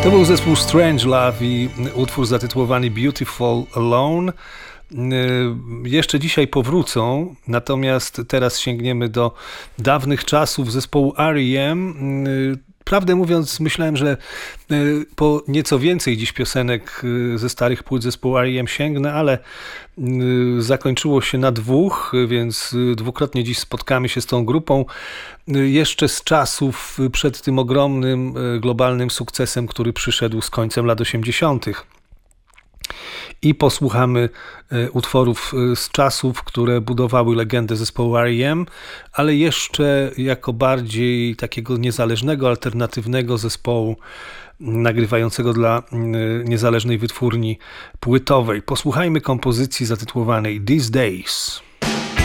To był zespół Strangelove i utwór zatytułowany Beautiful Alone. Jeszcze dzisiaj powrócą, natomiast teraz sięgniemy do dawnych czasów zespołu R.E.M. Prawdę mówiąc, myślałem, że po nieco więcej dziś piosenek ze starych płyt zespołu R.E.M. sięgnę, ale zakończyło się na dwóch, więc dwukrotnie dziś spotkamy się z tą grupą. Jeszcze z czasów przed tym ogromnym globalnym sukcesem, który przyszedł z końcem lat 80. I posłuchamy utworów z czasów, które budowały legendę zespołu R.E.M., ale jeszcze jako bardziej takiego niezależnego, alternatywnego zespołu nagrywającego dla niezależnej wytwórni płytowej. Posłuchajmy kompozycji zatytułowanej These Days.